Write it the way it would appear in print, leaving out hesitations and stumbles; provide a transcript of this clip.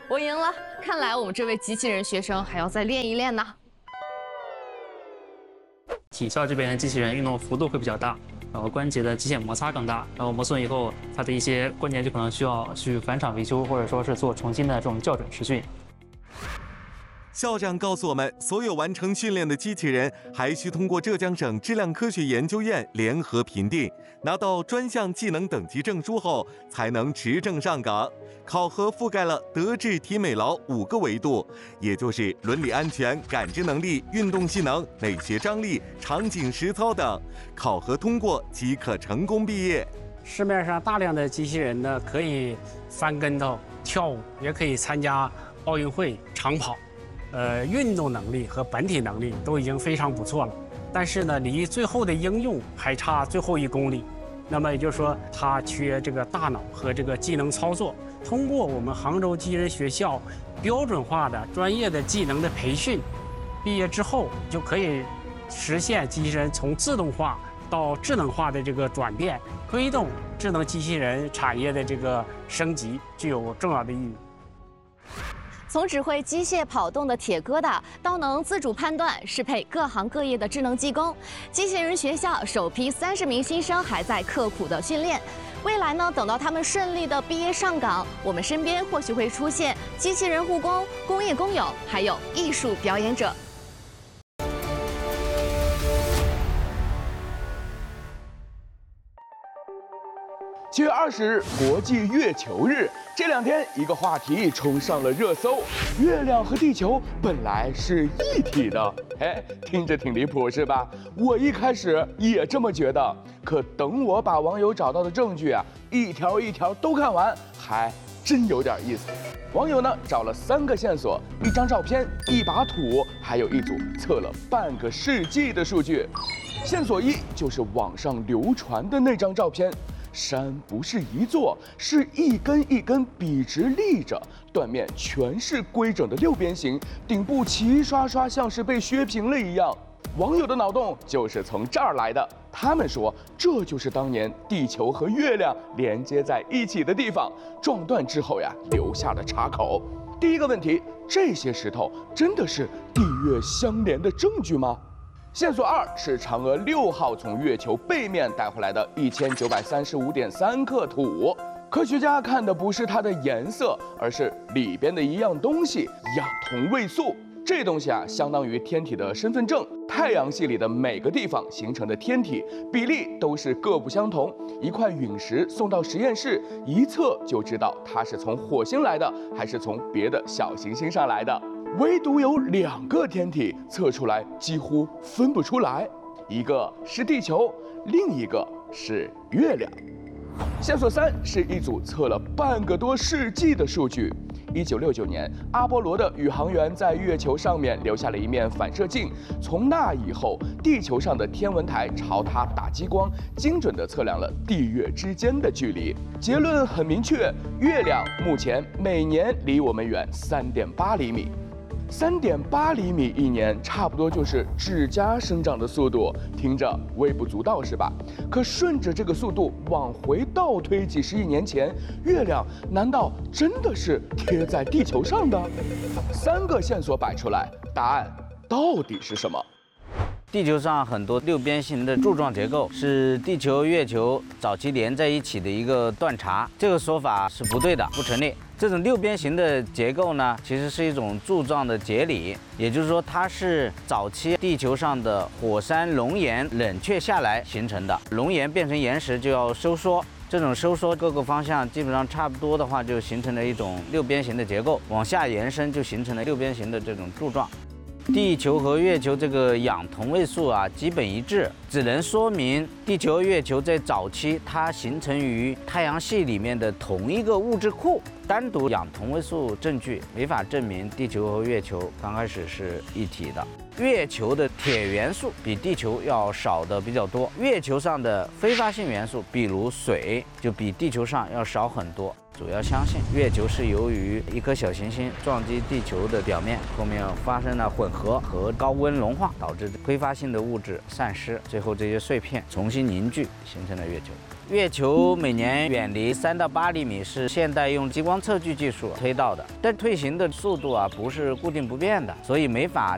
我赢了，看来我们这位机器人学生还要再练一练呢。 体校这边的机器人运动幅度会比较大，然后关节的机械摩擦更大，然后磨损以后，它的一些关节就可能需要去返厂维修，或者说是做重新的这种校准实训。 校长告诉我们，所有完成训练的机器人还需通过浙江省质量科学研究院联合评定，拿到专项技能等级证书后，才能持证上岗。考核覆盖了德智体美劳5个维度，也就是伦理安全、感知能力、运动技能、美学张力、场景实操等。考核通过即可成功毕业。 市面上大量的机器人呢，可以翻跟头、跳舞，也可以参加奥运会、长跑。运动能力和本体能力都已经非常不错了，但是呢，离最后的应用还差最后1公里。那么也就是说，它缺这个大脑和这个技能操作。通过我们杭州机器人学校标准化的专业的技能的培训，毕业之后就可以实现机器人从自动化到智能化的这个转变，推动智能机器人产业的这个升级，具有重要的意义。 从只会机械跑动的铁疙瘩，到能自主判断适配各行各业的智能技工，机器人学校首批30名新生还在刻苦的训练。未来呢，等到他们顺利的毕业上岗，我们身边或许会出现机器人护工、工业工友，还有艺术表演者。 7月20日，国际月球日。这2天，一个话题冲上了热搜：月亮和地球本来是一体的。哎，听着挺离谱是吧？我一开始也这么觉得，可等我把网友找到的证据一条一条都看完，还真有点意思。网友呢找了3个线索：1张照片、1把土，还有一组测了半个世纪的数据。线索1就是网上流传的那张照片。山不是一座，是一根一根笔直立着，断面全是规整的6边形，顶部齐刷刷像是被削平了一样。网友的脑洞就是从这儿来的，他们说这就是当年地球和月亮连接在一起的地方，撞断之后留下了岔口。第一个问题，这些石头真的是地月相连的证据吗？线索2是嫦娥6号从月球背面带回来的1935.3克土。科学家看的不是它的颜色，而是里边的一样东西——氧同位素。这东西相当于天体的身份证。太阳系里的每个地方形成的天体比例都是各不相同。一块陨石送到实验室，一测就知道它是从火星来的，还是从别的小行星上来的。唯独有2个天体测出来几乎分不出来，一个是地球，另一个是月亮。线索3是一组测了半个多世纪的数据。1969年，阿波罗的宇航员在月球上面留下了一面反射镜，从那以后，地球上的天文台朝它打激光，精准地测量了地月之间的距离。结论很明确，月亮目前每年离我们远3.8厘米。3.8厘米一年，差不多就是指甲生长的速度，听着微不足道是吧？可顺着这个速度往回倒推几十亿年前，月亮难道真的是贴在地球上的？3个线索摆出来，答案到底是什么？ 地球上很多6边形的柱状结构是地球、月球早期连在一起的一个断茬，这个说法是不对的，不成立。这种6边形的结构呢，其实是一种柱状的节理，也就是说，它是早期地球上的火山熔岩冷却下来形成的。熔岩变成岩石就要收缩，这种收缩各个方向基本上差不多的话，就形成了一种6边形的结构，往下延伸就形成了6边形的这种柱状。地球和月球这个氧同位素基本一致，只能说明地球和月球在早期它形成于太阳系里面的同一个物质库。单独氧同位素证据没法证明地球和月球刚开始是一体的。月球的铁元素比地球要少的比较多，月球上的非发性元素，比如水，就比地球上要少很多。主要相信月球是由于一颗小行星撞击地球的表面，后面发生了混合和高温融化，导致挥发性的物质散失，最后这些碎片重新凝聚，形成了月球。 月球每年远离3到8厘米是现代用激光测距技术推到的，但退行的速度啊不是固定不变的，所以没法